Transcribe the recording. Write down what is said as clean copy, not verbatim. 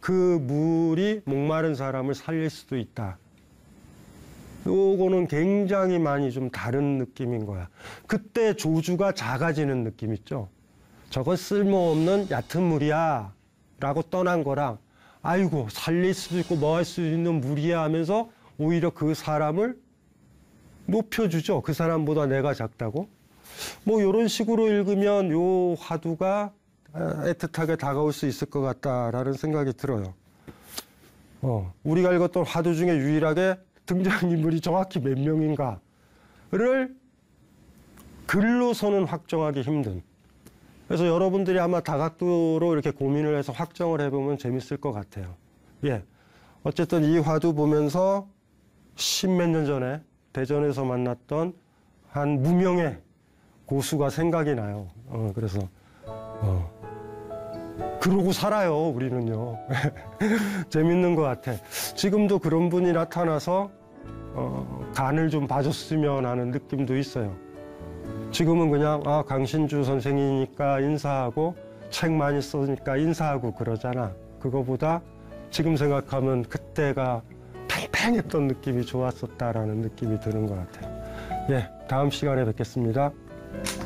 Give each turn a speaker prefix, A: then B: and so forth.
A: 그 물이 목마른 사람을 살릴 수도 있다. 요거는 굉장히 많이 좀 다른 느낌인 거야. 그때 조주가 작아지는 느낌 있죠. 저건 쓸모없는 얕은 물이야 라고 떠난 거랑 아이고 살릴 수도 있고 뭐 할 수 있는 물이야 하면서 오히려 그 사람을 높여주죠. 그 사람보다 내가 작다고. 뭐 이런 식으로 읽으면 요 화두가 애틋하게 다가올 수 있을 것 같다라는 생각이 들어요. 우리가 읽었던 화두 중에 유일하게 등장인물이 정확히 몇 명인가를 글로서는 확정하기 힘든. 그래서 여러분들이 아마 다각도로 이렇게 고민을 해서 확정을 해보면 재밌을 것 같아요. 예. 어쨌든 이 화두 보면서 십몇 년 전에 대전에서 만났던 한 무명의 고수가 생각이 나요. 그래서 그러고 살아요, 우리는요. 재밌는 것 같아. 지금도 그런 분이 나타나서 간을 좀 봐줬으면 하는 느낌도 있어요. 지금은 그냥 강신주 선생이니까 인사하고 책 많이 써니까 인사하고 그러잖아. 그거보다 지금 생각하면 그때가 팽팽했던 느낌이 좋았었다라는 느낌이 드는 것 같아요. 예, 다음 시간에 뵙겠습니다.